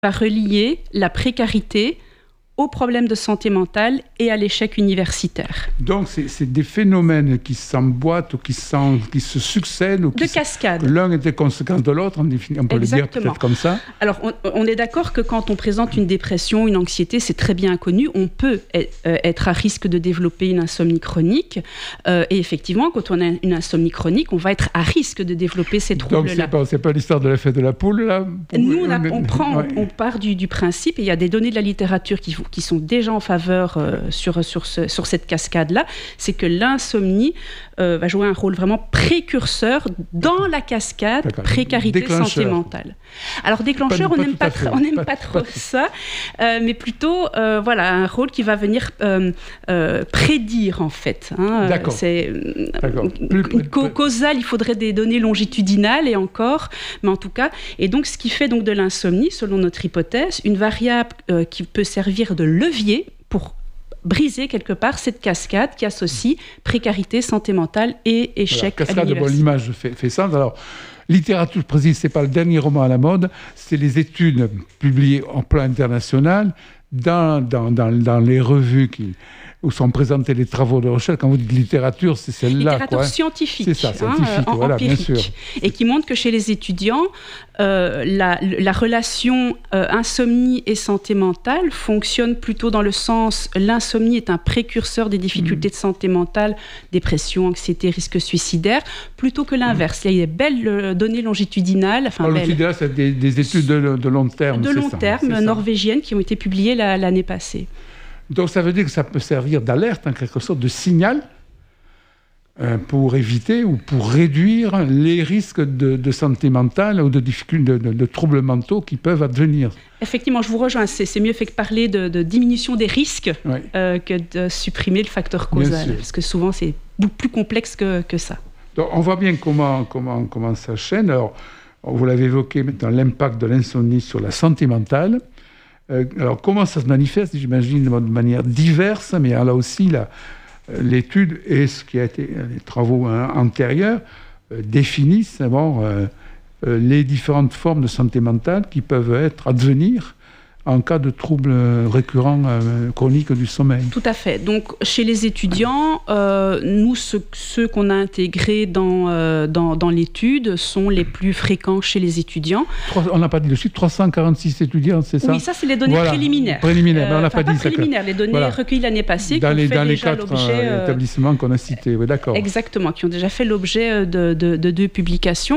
va relier la précarité aux problèmes de santé mentale et à l'échec universitaire. Donc, c'est des phénomènes qui s'emboîtent ou qui se succèdent. Ou de cascade. L'un est des conséquences de l'autre, on peut le dire peut-être comme ça. Alors, on est d'accord que quand on présente une dépression, une anxiété, c'est très bien connu. On peut être à risque de développer une insomnie chronique. Et effectivement, quand on a une insomnie chronique, on va être à risque de développer ces troubles-là. Donc, c'est pas l'histoire de l'effet de la poule, là. Nous, on part du principe, et il y a des données de la littérature qui sont déjà en faveur sur cette cascade-là, c'est que l'insomnie va jouer un rôle vraiment précurseur dans la cascade précarité santé mentale. Alors déclencheur, on n'aime pas trop ça, mais plutôt un rôle qui va venir prédire en fait. D'accord. C'est causal, il faudrait des données longitudinales et encore, mais en tout cas, et donc ce qui fait donc de l'insomnie, selon notre hypothèse, une variable qui peut servir de levier pour briser quelque part cette cascade qui associe précarité, santé mentale et échec à l'université. Cascade, l'image fait sens. Alors, littérature précise, c'est pas le dernier roman à la mode, c'est les études publiées en plan international dans les revues où sont présentés les travaux de recherche. Quand vous dites littérature, c'est celle-là. Littérature scientifique. C'est ça, scientifique, voilà, bien sûr. Et qui montre que chez les étudiants, la relation insomnie et santé mentale fonctionne plutôt dans le sens, l'insomnie est un précurseur des difficultés de santé mentale, dépression, anxiété, risque suicidaire, plutôt que l'inverse. Il y a des belles données longitudinales. Longitudinales, c'est des études de long terme. De long terme, norvégiennes, qui ont été publiées l'année passée. Donc ça veut dire que ça peut servir d'alerte, en quelque sorte, de signal pour éviter ou pour réduire les risques de santé mentale ou de difficultés, de troubles mentaux qui peuvent advenir. Effectivement, je vous rejoins. C'est mieux fait que parler de diminution des risques que de supprimer le facteur causal, parce que souvent c'est beaucoup plus complexe que ça. Donc on voit bien comment ça chaîne. Alors, vous l'avez évoqué maintenant, l'impact de l'insomnie sur la santé mentale. Alors, comment ça se manifeste? J'imagine de manière diverse, mais là aussi, l'étude et ce qui a été les travaux antérieurs définissent les différentes formes de santé mentale qui peuvent advenir en cas de troubles récurrents chroniques du sommeil. Tout à fait. Donc, chez les étudiants, nous, ceux qu'on a intégrés dans l'étude sont les plus fréquents chez les étudiants. On n'a pas dit le chiffre, 346 étudiants, c'est ça? Oui, ça, c'est les données préliminaires. Préliminaires, mais on n'a pas dit ça. Préliminaires, les données recueilles l'année passée dans les 4 établissements qu'on a cités, oui, d'accord. Exactement, qui ont déjà fait l'objet de 2 publications.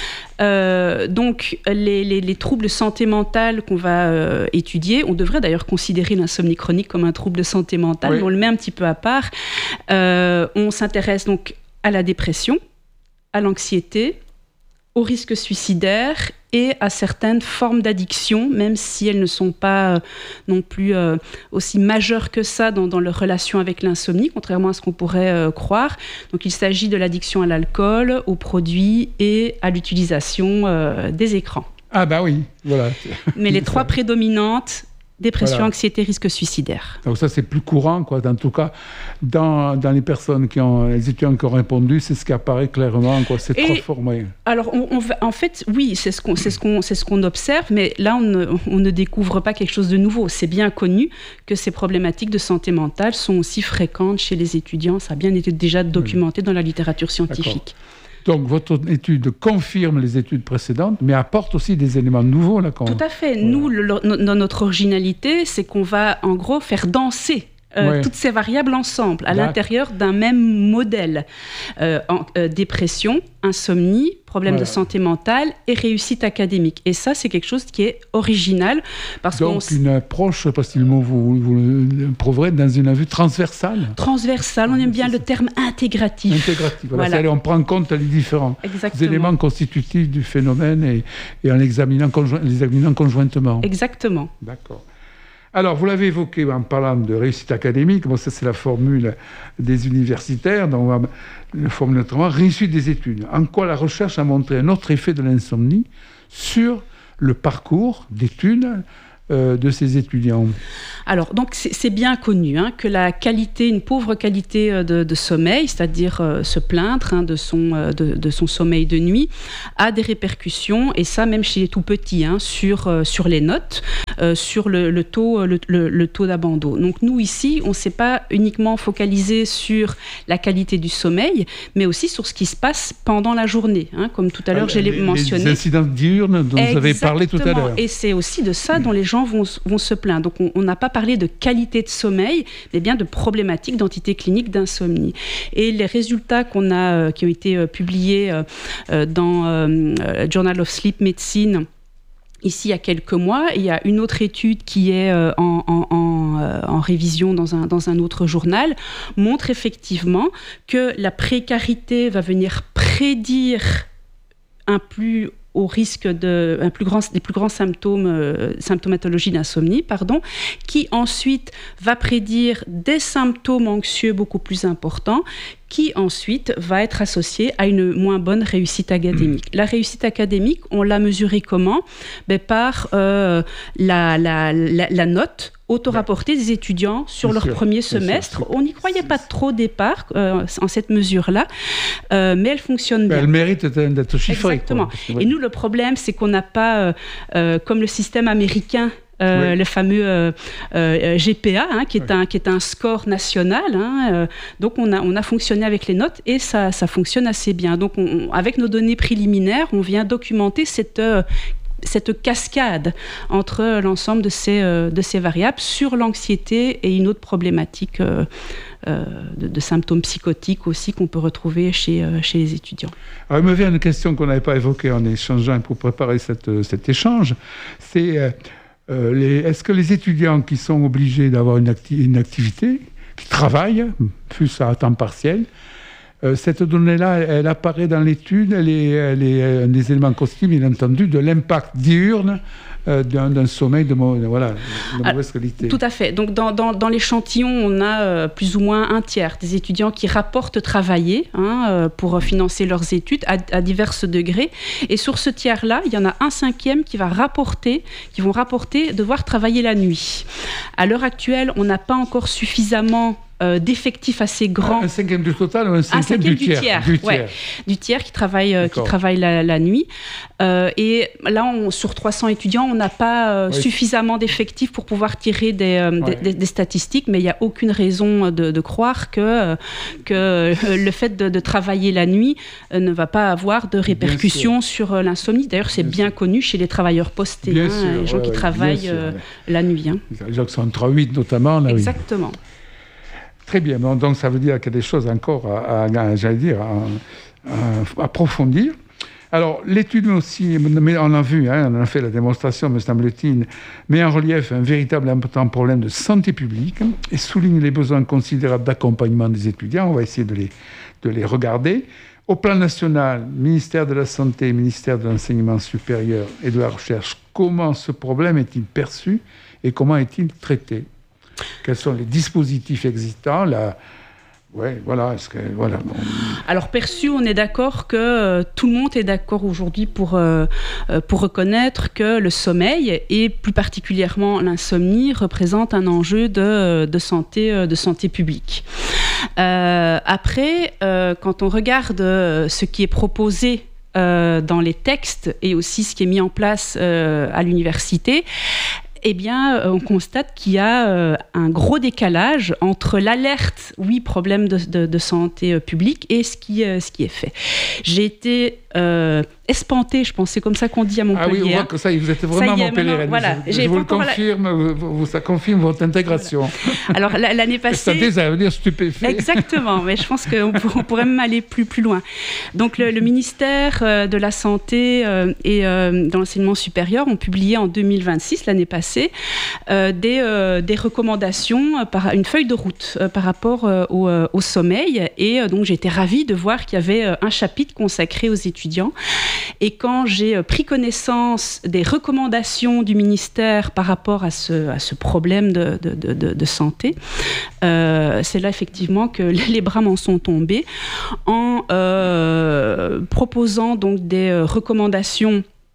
Donc, les troubles de santé mentale qu'on va étudier, on devrait d'ailleurs considérer l'insomnie chronique comme un trouble de santé mentale, mais on le met un petit peu à part. On s'intéresse donc à la dépression, à l'anxiété, au risque suicidaire et à certaines formes d'addiction, même si elles ne sont pas non plus aussi majeures que ça dans leur relation avec l'insomnie, contrairement à ce qu'on pourrait croire. Donc il s'agit de l'addiction à l'alcool, aux produits et à l'utilisation des écrans. Ah bah oui, voilà. Mais les 3 prédominantes, dépression, anxiété, risque suicidaire. Donc ça, c'est plus courant, quoi. En tout cas, dans les personnes les étudiants qui ont répondu, c'est ce qui apparaît clairement, quoi. C'est 3 formes. Alors, en fait, oui, c'est ce qu'on observe, mais là, on ne découvre pas quelque chose de nouveau. C'est bien connu que ces problématiques de santé mentale sont aussi fréquentes chez les étudiants. Ça a bien été déjà documenté dans la littérature scientifique. D'accord. Donc, votre étude confirme les études précédentes, mais apporte aussi des éléments nouveaux. Là, Tout à fait. Nous, notre originalité, c'est qu'on va, en gros, faire danser toutes ces variables ensemble, à l'intérieur d'un même modèle. Dépression, insomnie, problème de santé mentale et réussite académique. Et ça, c'est quelque chose qui est original. Une approche, je ne sais pas si le mot vous le prouverez, dans une vue transversale. Transversale, on aime bien le terme intégratif. Intégratif, voilà. C'est-à-dire on prend en compte les différents éléments constitutifs du phénomène et en les examinant conjointement. Exactement. D'accord. Alors, vous l'avez évoqué en parlant de réussite académique. Bon, ça, c'est la formule des universitaires. Donc, on va le formuler autrement. Réussite des études. En quoi la recherche a montré un autre effet de l'insomnie sur le parcours d'études de ces étudiants? Alors, donc, c'est bien connu que une pauvre qualité de sommeil, c'est-à-dire se plaindre de son sommeil de nuit, a des répercussions, et ça même chez les tout petits, sur les notes, sur le taux d'abandon. Donc nous ici, on ne s'est pas uniquement focalisé sur la qualité du sommeil, mais aussi sur ce qui se passe pendant la journée, comme tout à l'heure je l'ai mentionné. Les incidents diurnes dont vous avez parlé tout à l'heure. Et c'est aussi de ça dont les gens vont se plaindre. Donc on n'a pas parlé de qualité de sommeil, mais bien de problématiques d'entité clinique d'insomnie. Et les résultats qui ont été publiés dans Journal of Sleep Medicine, ici, il y a quelques mois, il y a une autre étude qui est en révision dans un autre journal, montre effectivement que la précarité va venir prédire des plus grands symptomatologies d'insomnie, qui ensuite va prédire des symptômes anxieux beaucoup plus importants, qui ensuite va être associé à une moins bonne réussite académique. La réussite académique, on l'a mesurée comment ? Par la note auto-rapportée des étudiants sur leur premier semestre. On n'y croyait pas trop au départ en cette mesure-là, mais elle fonctionne bien. Elle mérite d'être chiffrée. Exactement. Et nous, le problème, c'est qu'on n'a pas, comme le système américain, le fameux GPA, qui est un score national. Donc, on a fonctionné avec les notes et ça fonctionne assez bien. Donc, avec nos données préliminaires, on vient documenter cette cascade entre l'ensemble de ces variables sur l'anxiété et une autre problématique de symptômes psychotiques aussi qu'on peut retrouver chez les étudiants. Alors, il me vient une question qu'on n'avait pas évoquée en échangeant pour préparer cet échange, c'est est-ce que les étudiants qui sont obligés d'avoir une activité, qui travaillent, plus à temps partiel, cette donnée-là, elle apparaît dans l'étude, elle est un des éléments constitutifs, bien entendu, de l'impact diurne d'un sommeil de mauvaise qualité. Tout à fait. Donc, dans l'échantillon, on a plus ou moins un tiers des étudiants qui rapportent travailler pour financer leurs études à divers degrés. Et sur ce tiers-là, il y en a un cinquième qui vont rapporter devoir travailler la nuit. À l'heure actuelle, on n'a pas encore suffisamment d'effectifs assez grands. Un cinquième du total ou un cinquième du tiers? Du tiers qui travaille la nuit. Et là, sur 300 étudiants, on n'a pas suffisamment d'effectifs pour pouvoir tirer des statistiques, mais il n'y a aucune raison de croire que le fait de travailler la nuit ne va pas avoir de répercussions sur l'insomnie. D'ailleurs, c'est bien connu chez les travailleurs postés, les gens qui travaillent la nuit. Les gens qui sont en 3-8 notamment. Là, exactement. Très bien, donc ça veut dire qu'il y a des choses encore à approfondir. Alors, l'étude aussi, on a vu, on a fait la démonstration, me semble-t-il, met en relief un véritable important problème de santé publique et souligne les besoins considérables d'accompagnement des étudiants. On va essayer de les regarder. Au plan national, ministère de la Santé, ministère de l'Enseignement supérieur et de la Recherche, comment ce problème est-il perçu et comment est-il traité ? Quels sont les dispositifs existants Alors perçu, on est d'accord que tout le monde est d'accord aujourd'hui pour reconnaître que le sommeil et plus particulièrement l'insomnie représente un enjeu de santé publique. Après, quand on regarde ce qui est proposé dans les textes et aussi ce qui est mis en place à l'université, eh bien, on constate qu'il y a un gros décalage entre l'alerte, problème de santé publique, et ce qui est fait. J'ai été espantée, je pense, c'est comme ça qu'on dit à Montpellier. Ah oui, on voit que ça, vous êtes vraiment Montpellier. Voilà, je vous le confirme, ça confirme votre intégration. Voilà. Alors, l'année passée... ça veut dire stupéfait. Exactement, mais je pense qu'on pourrait même aller plus loin. Donc, le ministère de la Santé et de l'Enseignement supérieur ont publié en 2026, l'année passée, des recommandations, une feuille de route par rapport au sommeil. Et donc, j'ai été ravie de voir qu'il y avait un chapitre consacré aux étudiants. Et quand j'ai pris connaissance des recommandations du ministère par rapport à ce problème de santé, c'est là effectivement que les bras m'en sont tombés en proposant donc des recommandations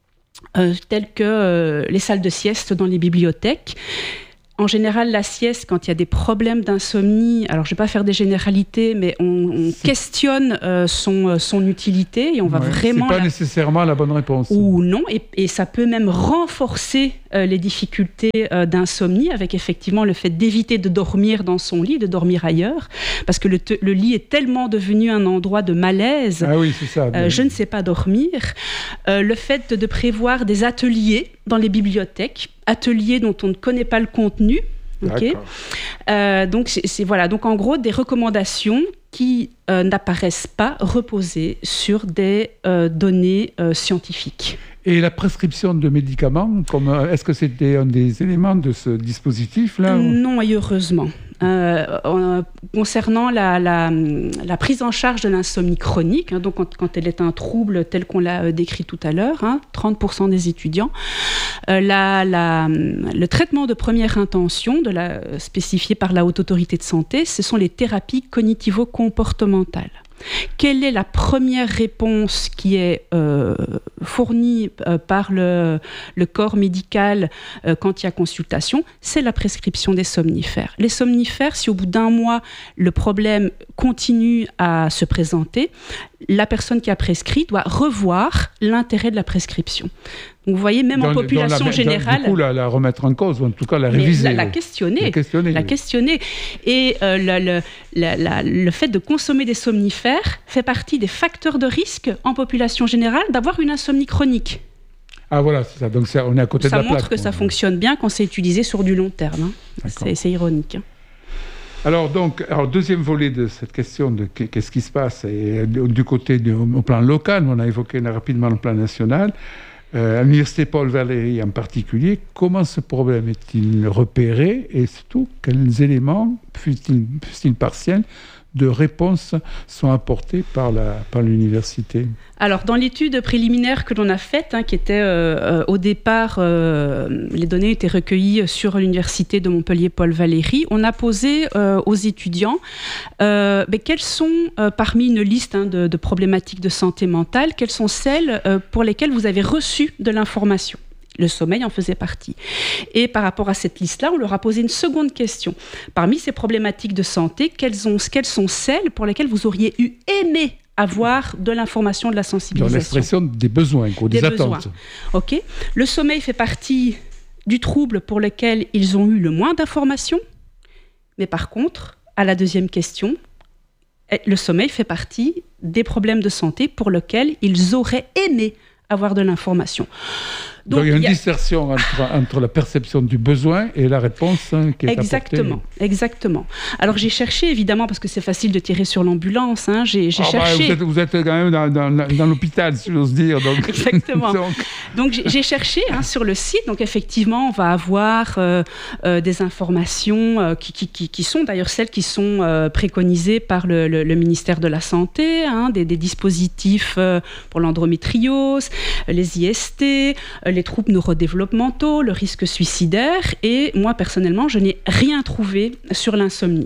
telles que les salles de sieste dans les bibliothèques. En général, la sieste, quand il y a des problèmes d'insomnie, alors je ne vais pas faire des généralités, mais on questionne son utilité et on va vraiment... Ce n'est pas nécessairement la bonne réponse. Ou non, et ça peut même renforcer les difficultés d'insomnie avec effectivement le fait d'éviter de dormir dans son lit, de dormir ailleurs, parce que le lit est tellement devenu un endroit de malaise. Ah oui, c'est ça. Je ne sais pas dormir. Le fait de prévoir des ateliers dans les bibliothèques, ateliers dont on ne connaît pas le contenu. Okay. Donc voilà. Donc en gros, des recommandations qui n'apparaissent pas reposées sur des données scientifiques. Et la prescription de médicaments, est-ce que c'était un des éléments de ce dispositif-là Non, et heureusement. Concernant la prise en charge de l'insomnie chronique, donc quand elle est un trouble tel qu'on l'a décrit tout à l'heure, 30% des étudiants, le traitement de première intention spécifié par la Haute Autorité de Santé, ce sont les thérapies cognitivo-comportementales. Quelle est la première réponse qui est fournie par le corps médical quand il y a consultation? C'est la prescription des somnifères. Les somnifères, si au bout d'un mois, le problème continue à se présenter, la personne qui a prescrit doit revoir l'intérêt de la prescription. Donc vous voyez, même en population générale... Du coup, la remettre en cause, ou en tout cas la réviser. La questionner. Et le fait de consommer des somnifères fait partie des facteurs de risque en population générale d'avoir une insomnie chronique. Ah voilà, c'est ça. Donc on est à côté de la plaque. Ça montre que ça fonctionne bien quand c'est utilisé sur du long terme. C'est ironique. Alors, deuxième volet de cette question de qu'est-ce qui se passe et du côté au plan local, on a évoqué rapidement le plan national. À l'université Paul Valéry en particulier, comment ce problème est-il repéré et surtout quels éléments, fût-il partiels, de réponses sont apportés par l'université? Alors, dans l'étude préliminaire que l'on a faite, qui était au départ, les données étaient recueillies sur l'université de Montpellier Paul Valéry, on a posé aux étudiants quelles sont, parmi une liste de problématiques de santé mentale, quelles sont celles pour lesquelles vous avez reçu de l'information. Le sommeil en faisait partie. Et par rapport à cette liste-là, on leur a posé une seconde question. Parmi ces problématiques de santé, quelles sont celles pour lesquelles vous auriez aimé avoir de l'information, de la sensibilisation? Dans l'expression des besoins, des attentes. OK. Le sommeil fait partie du trouble pour lequel ils ont eu le moins d'informations. Mais par contre, à la deuxième question, le sommeil fait partie des problèmes de santé pour lesquels ils auraient aimé avoir de l'information. Donc il y a une distorsion entre la perception du besoin et la réponse qui est apportée. Exactement. Alors j'ai cherché, évidemment, parce que c'est facile de tirer sur l'ambulance, j'ai cherché... Vous êtes quand même dans l'hôpital, si j'ose dire. Donc... Exactement. Donc j'ai cherché sur le site, donc effectivement, on va avoir des informations qui sont d'ailleurs celles qui sont préconisées par le ministère de la Santé, des dispositifs pour l'endométriose, les IST, les troubles neurodéveloppementaux, le risque suicidaire. Et moi, personnellement, je n'ai rien trouvé sur l'insomnie.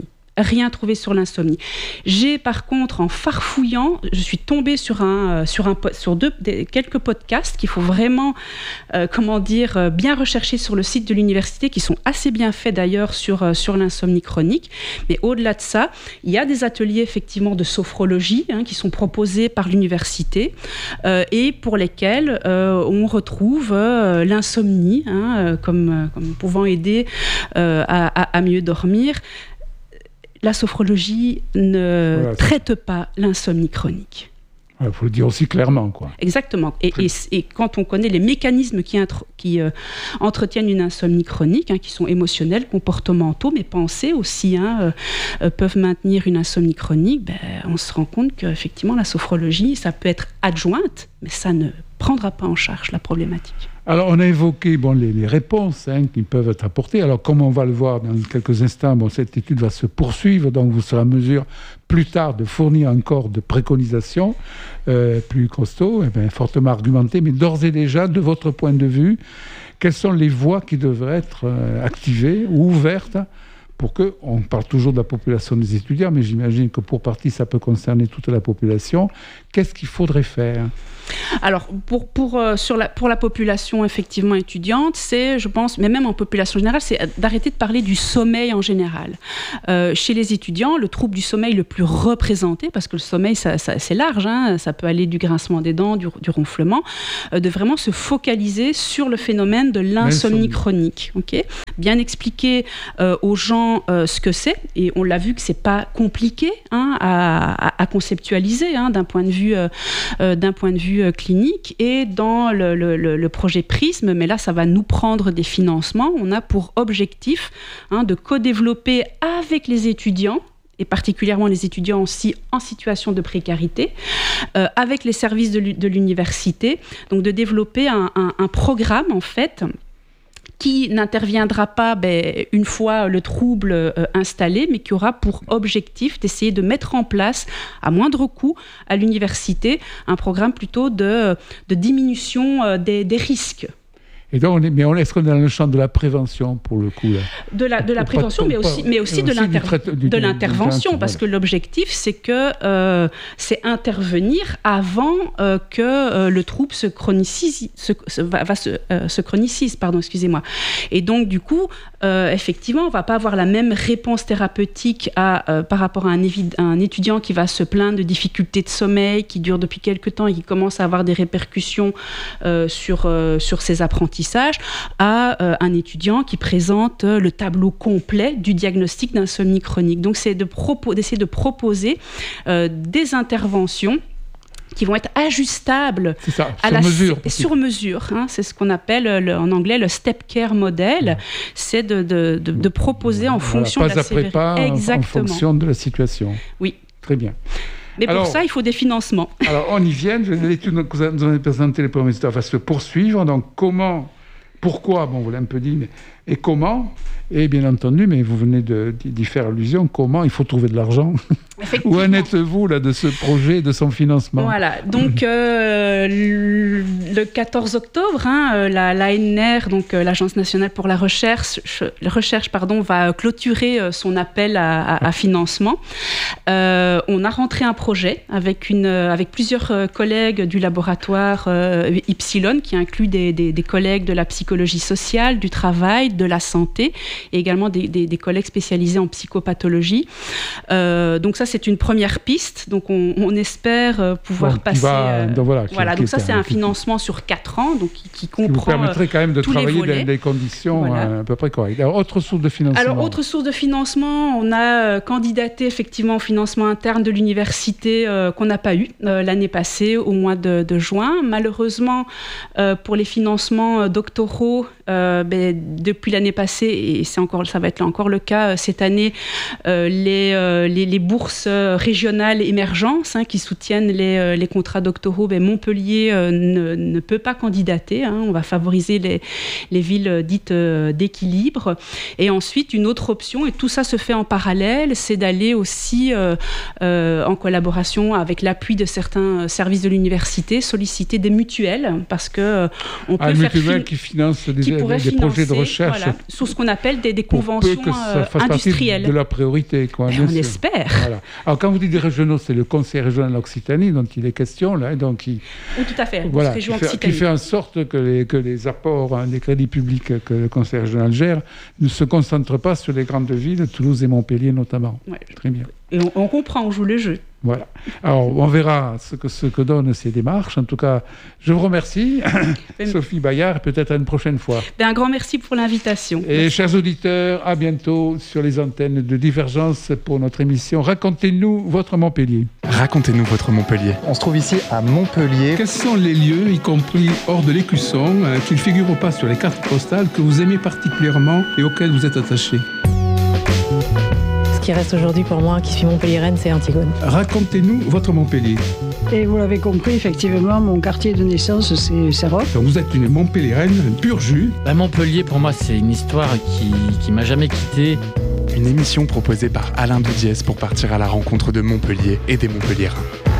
J'ai par contre, en farfouillant, je suis tombée sur quelques podcasts qu'il faut vraiment, bien rechercher sur le site de l'université, qui sont assez bien faits d'ailleurs sur l'insomnie chronique. Mais au-delà de ça, il y a des ateliers effectivement de sophrologie qui sont proposés par l'université et pour lesquels on retrouve l'insomnie comme pouvant aider à mieux dormir. La sophrologie ne traite pas l'insomnie chronique. Il faut le dire aussi clairement, quoi. Exactement. Et quand on connaît les mécanismes qui entretiennent une insomnie chronique, qui sont émotionnels, comportementaux, mais pensés aussi, peuvent maintenir une insomnie chronique, on se rend compte qu'effectivement, la sophrologie, ça peut être adjointe, mais ça ne prendra pas en charge la problématique. Alors, on a évoqué les réponses qui peuvent être apportées. Alors, comme on va le voir dans quelques instants, cette étude va se poursuivre, donc vous serez en mesure plus tard de fournir encore de préconisations plus costauds, fortement argumentées, mais d'ores et déjà, de votre point de vue, quelles sont les voies qui devraient être activées ou ouvertes pour que, on parle toujours de la population des étudiants, mais j'imagine que pour partie, ça peut concerner toute la population. Qu'est-ce qu'il faudrait faire ? Alors, pour la population effectivement étudiante, c'est, je pense, mais même en population générale, c'est d'arrêter de parler du sommeil en général. Chez les étudiants, le trouble du sommeil le plus représenté, parce que le sommeil, c'est large, hein, ça peut aller du grincement des dents, du ronflement, de vraiment se focaliser sur le phénomène de l'insomnie chronique. Okay ? Bien expliquer aux gens ce que c'est, et on l'a vu que c'est pas compliqué à conceptualiser d'un point de vue clinique, et dans le projet Prisme, mais là ça va nous prendre des financements, on a pour objectif de co-développer avec les étudiants, et particulièrement les étudiants aussi en situation de précarité, avec les services de l'université, donc de développer un programme en fait qui n'interviendra pas une fois le trouble installé, mais qui aura pour objectif d'essayer de mettre en place, à moindre coût, à l'université, un programme plutôt de diminution des risques. Et donc, est-ce qu'on est dans le champ de la prévention, pour le coup là ? De la prévention, mais aussi de l'intervention, parce que l'objectif, c'est que c'est intervenir avant que le trouble se chronicise, excusez-moi. Et donc, du coup, effectivement, on ne va pas avoir la même réponse thérapeutique par rapport à un étudiant qui va se plaindre de difficultés de sommeil, qui durent depuis quelque temps et qui commence à avoir des répercussions sur ses apprentissages, à un étudiant qui présente le tableau complet du diagnostic d'insomnie chronique. Donc, c'est d'essayer de proposer des interventions qui vont être ajustables sur mesure. C'est ce qu'on appelle en anglais le step care model. C'est de proposer en fonction de la sévérité. Pas en fonction de la situation. Oui. Très bien. Mais pour ça, il faut des financements. Alors, on y vient. L'étude que vous avez présentée, les premiers résultats, va se poursuivre. Donc, pourquoi, vous l'avez un peu dit, mais et comment ? Et bien entendu, mais vous venez d'y faire allusion, comment il faut trouver de l'argent ? Où en êtes-vous là, de ce projet, de son financement ? Voilà, donc le 14 octobre, l'ANR, donc l'Agence nationale pour la recherche, va clôturer son appel à financement. On a rentré un projet avec plusieurs collègues du laboratoire Ypsilon, qui inclut des collègues de la psychologie sociale, du travail, de la santé, et également des collègues spécialisés en psychopathologie. Donc ça, c'est une première piste. Donc on espère pouvoir passer... Donc ça, c'est un financement sur 4 ans, donc qui comprend tous les volets. Qui vous permettrait quand même de travailler dans des conditions à peu près correctes. Alors, autre source de financement. On a candidaté effectivement au financement interne de l'université qu'on n'a pas eu l'année passée, au mois de juin. Malheureusement, pour les financements doctoraux, depuis l'année passée, et ça va être encore le cas cette année, les bourses régionales émergence qui soutiennent les contrats doctoraux, Montpellier ne peut pas candidater. On va favoriser les villes dites d'équilibre. Et ensuite, une autre option, et tout ça se fait en parallèle, c'est d'aller aussi en collaboration avec l'appui de certains services de l'université, solliciter des mutuelles, parce que on peut mutuelle qui finance des projets de recherche, sur ce qu'on appelle des conventions que ça fasse industrielles. Partie de la priorité, quoi. On espère. Voilà. Alors, quand vous dites des régionaux, c'est le Conseil régional d'Occitanie dont il est question là, donc oui, tout à fait. Qui fait en sorte que les apports, des crédits publics que le Conseil régional gère ne se concentrent pas sur les grandes villes, Toulouse et Montpellier notamment. Ouais. Très bien. Et on comprend, on joue le jeu. Voilà. Alors, on verra ce que donnent ces démarches. En tout cas, je vous remercie, Sophie Bayard, peut-être à une prochaine fois. Un grand merci pour l'invitation. Et merci. Chers auditeurs, à bientôt sur les antennes de Divergence pour notre émission Racontez-nous votre Montpellier. Racontez-nous votre Montpellier. On se trouve ici à Montpellier. Quels sont les lieux, y compris hors de l'Écusson, qui ne figurent pas sur les cartes postales, que vous aimez particulièrement et auxquels vous êtes attaché ? Ce qui reste aujourd'hui pour moi, qui suis montpelliéraine, c'est Antigone. Racontez-nous votre Montpellier. Et vous l'avez compris, effectivement, mon quartier de naissance, c'est Serroc. Donc vous êtes une Montpelliéraine, pur jus. Montpellier, pour moi, c'est une histoire qui m'a jamais quitté. Une émission proposée par Alain Doudiès pour partir à la rencontre de Montpellier et des Montpelliérains.